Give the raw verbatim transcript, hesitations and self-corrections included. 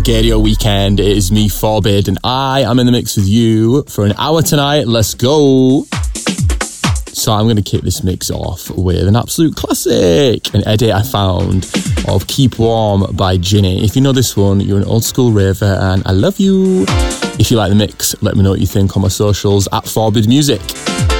Bulgaria weekend. It is me, Forbid, and I am in the mix with you for an hour tonight. Let's go. So I'm going to kick this mix off with an absolute classic, an edit I found of Keep Warm by Ginny. If you know this one, you're an old school raver and I love you. If you like the mix, let me know what you think on my socials at Forbid Music.